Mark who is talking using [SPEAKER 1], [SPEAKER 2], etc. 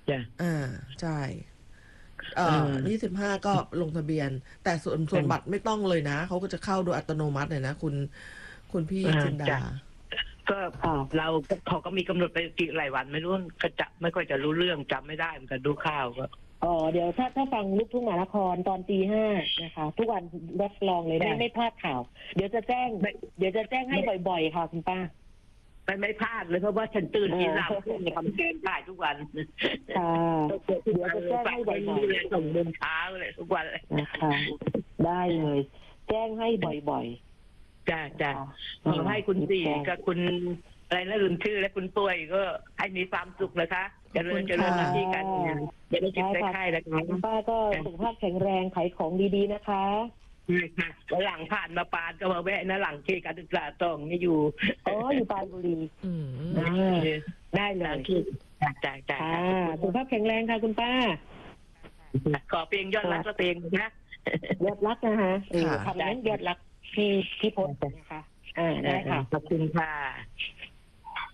[SPEAKER 1] จ้ะ
[SPEAKER 2] ใช่25ก็ลงทะเบียนแต่ส่วนบัตรไม่ต้องเลยนะเขาก็จะเข้าโดยอัตโนมัติเลยนะคุณพี่จินดา
[SPEAKER 1] จ้ะก็เราเขาก็มีกำหนดไปกี่หลายวันไม่รู้ก็จะไม่ค่อยจะรู้เรื่องจำไม่ได้เหมือนกันดูข่าวก็
[SPEAKER 3] เดี๋ยวถ้าฟังลูกทุ่งมหานครตอนตี 5นะคะทุกวันรับรองเลยไม่พลาดข่าวเดี๋ยวจะแจ้งให้บ่อยๆค่ะคุณป้า
[SPEAKER 1] ไม่พลาดเลยเพราะว่าฉันตื่นตี 3ในคำเตือนได้ทุกวัน
[SPEAKER 3] ค่ะเดี๋ยวจะแจ้งให้บ่อย
[SPEAKER 1] ๆส่งเดินเช้าเลยทุกวันเลย
[SPEAKER 3] นะคะได้เลยแจ้งให้บ่อย
[SPEAKER 1] ๆจ้ะขอให้คุณสี่กับคุณอะไรนะลืมชื่อและคุณป่วยก็ให้มีความสุขนะคะเจริญหน้าที่การงานจะได้จิตได้ไข้แล้วกัน
[SPEAKER 3] ป้าก็สุขภาพแข็งแรงขายของดีๆนะคะ
[SPEAKER 1] แล้วหลังผ่านมาปานก็มาแวะนะหลังที่การศึกษาต้องนี่อยู่
[SPEAKER 3] อยู่ปานบุรีได้เลย
[SPEAKER 1] จ้า
[SPEAKER 3] สุขภาพแข็งแรงค่ะคุณป้า
[SPEAKER 1] ขอเพลงยอดรักสักเพลงนะ
[SPEAKER 3] ยอดรักนะคะทำนั้นยอดรักพี่พจน์นะคะได้ค่ะ
[SPEAKER 1] ขอบคุณค่ะ